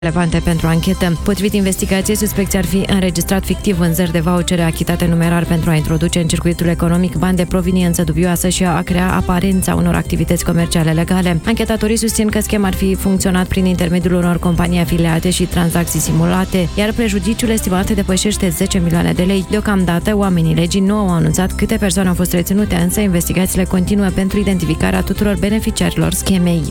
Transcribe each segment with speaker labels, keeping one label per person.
Speaker 1: relevante pentru anchetă. Potrivit investigației, suspecții ar fi înregistrat fictiv vânzări de vouchere achitate numerar pentru a introduce în circuitul economic bani de proveniență dubioasă și a crea aparența unor activități comerciale legale. Anchetatorii susțin că schema ar fi funcționat prin intermediul unor companii afiliate și tranzacții simulate, iar prejudiciul estimat depășește 10 milioane de lei. Deocamdată, oamenii legii nu au anunțat câte persoane au fost reținute, însă investigațiile continuă pentru identificarea tuturor beneficiarilor schemei.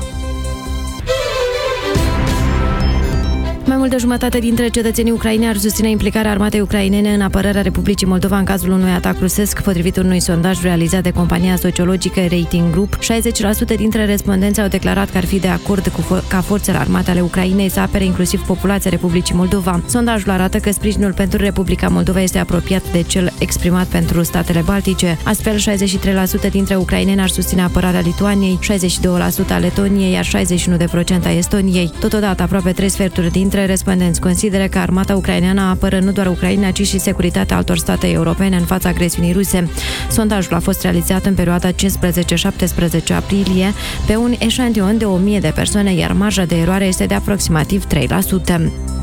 Speaker 1: Mai mult de jumătate dintre cetățenii ucraineni ar susține implicarea armatei ucrainene în apărarea Republicii Moldova în cazul unui atac rusesc, potrivit unui sondaj realizat de compania sociologică Rating Group. 60% dintre respondenți au declarat că ar fi de acord ca forțele armate ale Ucrainei să apere inclusiv populația Republicii Moldova. Sondajul arată că sprijinul pentru Republica Moldova este apropiat de cel exprimat pentru statele baltice. Astfel, 63% dintre ucraineni ar susține apărarea Lituaniei, 62% a Letoniei, iar 61% a Estoniei. Totodată, aproape 3 sferturi dintre respondenți consideră că armata ucraineană apără nu doar Ucraina, ci și securitatea altor state europene în fața agresiunii ruse. Sondajul a fost realizat în perioada 15-17 aprilie pe un eșantion de 1000 de persoane, iar marja de eroare este de aproximativ 3%.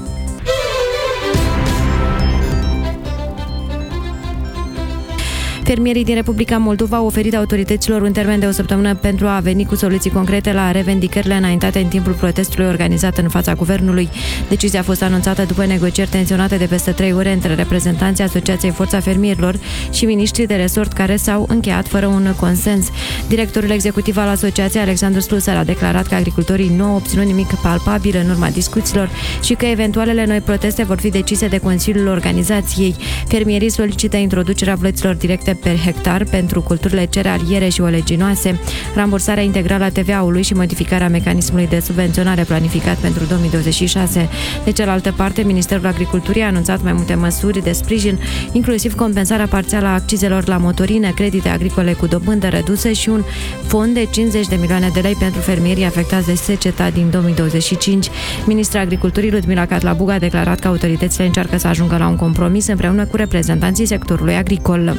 Speaker 1: Fermierii din Republica Moldova au oferit autorităților un termen de o săptămână pentru a veni cu soluții concrete la revendicările înaintate în timpul protestului organizat în fața guvernului. Decizia a fost anunțată după negocieri tensionate de peste 3 ore între reprezentanții Asociației Forța Fermierilor și miniștrii de resort, care s-au încheiat fără un consens. Directorul executiv al asociației, Alexandru Slusar, a declarat că agricultorii nu au obținut nimic palpabil în urma discuțiilor și că eventualele noi proteste vor fi decise de Consiliul Organizației. Fermierii solicită introducerea plăților directe per hectar pentru culturile cerealiere și oleginoase, rambursarea integrală a TVA-ului și modificarea mecanismului de subvenționare planificat pentru 2026. De cealaltă parte, Ministerul Agriculturii a anunțat mai multe măsuri de sprijin, inclusiv compensarea parțială a accizelor la motorină, credite agricole cu dobândă redusă și un fond de 50 de milioane de lei pentru fermierii afectați de seceta din 2025. Ministra Agriculturii, Ludmila Catlabuga, a declarat că autoritățile încearcă să ajungă la un compromis împreună cu reprezentanții sectorului agricol.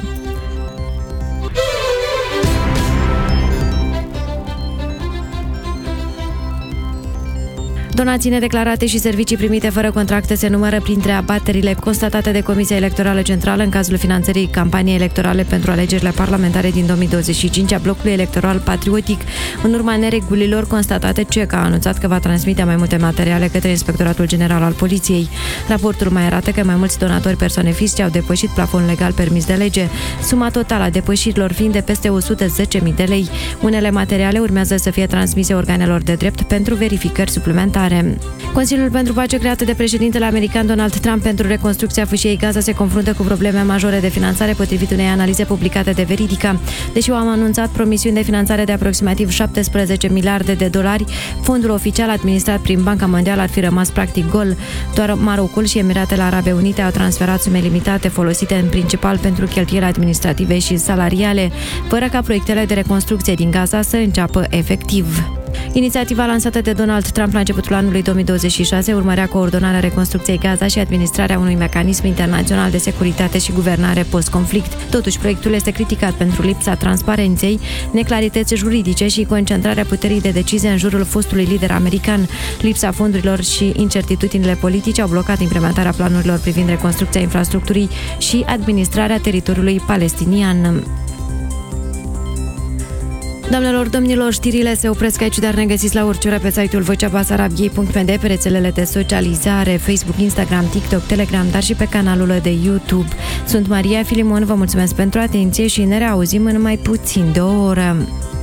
Speaker 1: Donații nedeclarate și servicii primite fără contracte se numără printre abaterile constatate de Comisia Electorală Centrală în cazul finanțării campaniei electorale pentru alegerile parlamentare din 2025 a blocului electoral patriotic. În urma neregulilor constatate, CEC a anunțat că va transmite mai multe materiale către Inspectoratul General al Poliției. Raportul mai arată că mai mulți donatori persoane fizice au depășit plafonul legal permis de lege, suma totală a depășirilor fiind de peste 110.000 de lei. Unele materiale urmează să fie transmise organelor de drept pentru verificări suplimentare. Consiliul pentru Pace creat de președintele american Donald Trump pentru reconstrucția fâșiei Gaza se confruntă cu probleme majore de finanțare, potrivit unei analize publicate de Veridica. Deși au anunțat promisiuni de finanțare de aproximativ 17 miliarde de dolari, fondul oficial administrat prin Banca Mondială ar fi rămas practic gol. Doar Marocul și Emiratele Arabe Unite au transferat sume limitate folosite în principal pentru cheltuieli administrative și salariale, fără ca proiectele de reconstrucție din Gaza să înceapă efectiv. Inițiativa lansată de Donald Trump la începutul anului 2026 urmărea coordonarea reconstrucției Gaza și administrarea unui mecanism internațional de securitate și guvernare post-conflict. Totuși, proiectul este criticat pentru lipsa transparenței, neclarități juridice și concentrarea puterii de decizie în jurul fostului lider american. Lipsa fondurilor și incertitudinile politice au blocat implementarea planurilor privind reconstrucția infrastructurii și administrarea teritoriului palestinian. Doamnelor, domnilor, știrile se opresc aici, dar ne găsiți la orice oră pe site-ul vocea-basarabiei.md, pe rețelele de socializare, Facebook, Instagram, TikTok, Telegram, dar și pe canalul de YouTube. Sunt Maria Filimon, vă mulțumesc pentru atenție și ne reauzim în mai puțin de o oră.